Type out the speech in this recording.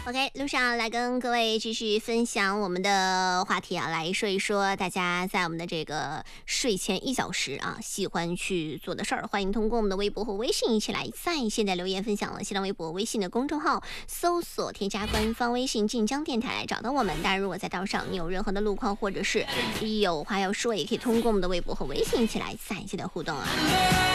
OK， 路上来跟各位继续分享我们的话题啊，来说一说大家在我们的这个睡前1小时啊，喜欢去做的事儿。欢迎通过我们的微博和微信一起来在线的留言分享了。新浪微博、微信的公众号搜索添加官方微信晋江电台来找到我们。当然，如果在道上你有任何的路况或者是有话要说，也可以通过我们的微博和微信一起来在线的互动啊。